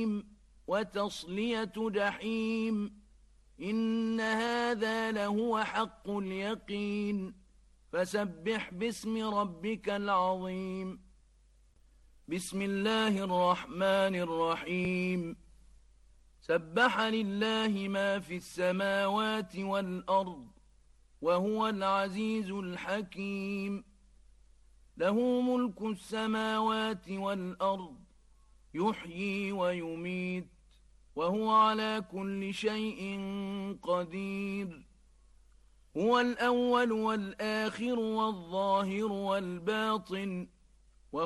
وتصلية جحيم إن هذا لهو حق اليقين فسبح باسم ربك العظيم بسم الله الرحمن الرحيم سبح لله ما في السماوات والأرض وهو العزيز الحكيم له ملك السماوات والأرض يحيي ويميت وهو على كل شيء قدير هو الأول والآخر والظاهر والباطن